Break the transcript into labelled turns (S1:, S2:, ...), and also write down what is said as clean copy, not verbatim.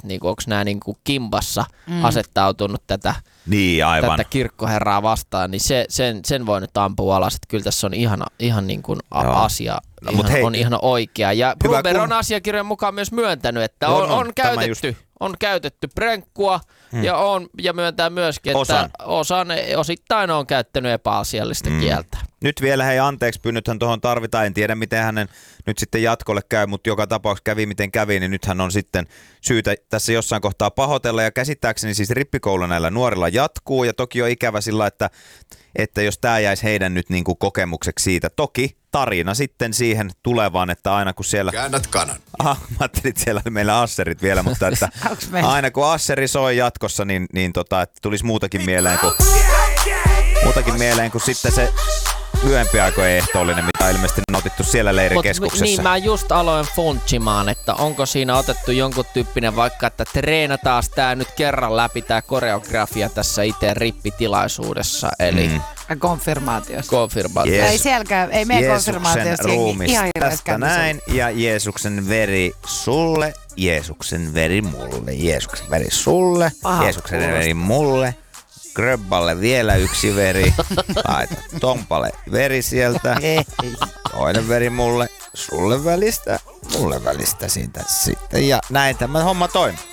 S1: niinku, onko nämä niinku kimpassa asettautunut tätä kirkkoherraa vastaan, niin sen voi nyt ampua alas, että kyllä tässä on ihan niin kuin asia. On ihan oikea. Ja Bruber on asiakirjan mukaan myös myöntänyt, että on käytetty prenkkua ja myöntää myöskin, että osittain on käyttänyt epäasiallista kieltä.
S2: Nyt vielä anteeksi pyynnöthän tuohon tarvitaan. En tiedä, miten hänen nyt sitten jatkolle käy, mutta joka tapauksessa kävi miten kävi, niin nythän on sitten syytä tässä jossain kohtaa pahoitella. Ja käsittääkseni siis rippikoulu näillä nuorilla jatkuu ja toki on ikävä sillä, että jos tämä jäisi heidän nyt niin kuin kokemukseksi siitä. Toki tarina sitten siihen tulevaan, että aina kun siellä...
S3: Käännät kanan.
S2: Mä ajattelin, että siellä oli meillä asserit vielä, mutta että aina kun asseri soi jatkossa, niin että tulisi muutakin mieleen kuin sitten se lyhyempi aikojen ehtoollinen, mitä on ilmeisesti nautittu siellä leirikeskuksessa.
S1: Niin, mä just aloin funtsimaan, että onko siinä otettu jonkun tyyppinen vaikka, että treenataan tää nyt kerran läpi tää koreografia tässä itse rippitilaisuudessa, eli...
S4: Konfirmaatiossa.
S2: Yes.
S4: Ei sielläkään, ei meidän konfirmaatiossa.
S2: Ruumis tästä näin, ja Jeesuksen veri sulle, Jeesuksen veri mulle, Jeesuksen veri sulle, Jeesuksen veri mulle. Gröbballe vielä yksi veri, laita Tompalle veri sieltä, toinen veri mulle, sulle välistä, mulle välistä siitä sitten ja näin tämä homma toimii.